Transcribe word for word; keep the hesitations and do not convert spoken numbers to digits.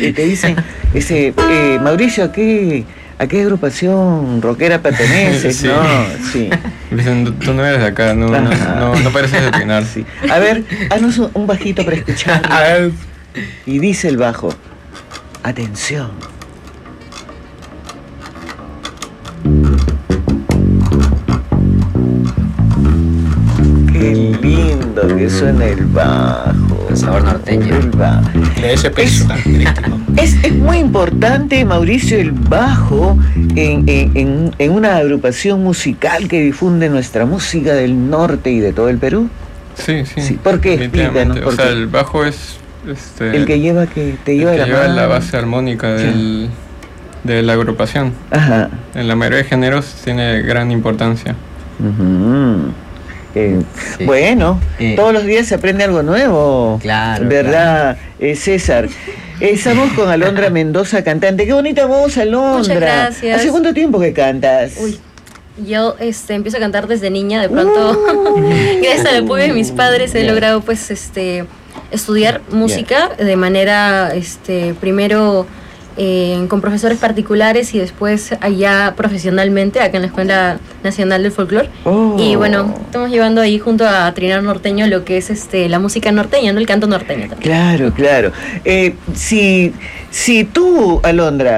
eh, te dicen, ese, eh, Mauricio, ¿a qué, ¿a qué agrupación rockera perteneces? Sí. No, sí. Dicen, tú no eres de acá, no, no, no, no pareces de Pinar. Sí. A ver, haznos un, un bajito para escuchar. A ver. Y dice el bajo, atención. Qué lindo que suena el bajo. El sabor norteño. El bajo. De ese peso característico. Es, es muy importante, Mauricio, el bajo en, en, en, en una agrupación musical que difunde nuestra música del norte y de todo el Perú. Sí, sí. Sí, ¿por qué? Explícanos, O ¿por sea, qué? el bajo es este, El que lleva que te lleva, el que la, lleva la mano. base armónica del, de la agrupación. Ajá. En la mayoría de géneros tiene gran importancia. Uh-huh. Eh, Sí. Bueno, Eh. todos los días se aprende algo nuevo. Claro, ¿Verdad, eh, César? Eh, Estamos con Alondra Mendoza, cantante. Qué bonita voz, Alondra. Muchas gracias. ¿Hace cuánto tiempo que cantas? Uy, yo este, empiezo a cantar desde niña, de pronto, Uh. gracias al apoyo de mis padres, he Yeah. logrado pues este estudiar música de manera, este primero eh, con profesores particulares y después allá profesionalmente, acá en la Escuela Nacional del Folclore. Oh. Y bueno, estamos llevando ahí junto a Trinar Norteño lo que es este la música norteña, ¿no? El canto norteño también. Claro, claro. Eh, si, si tú, Alondra,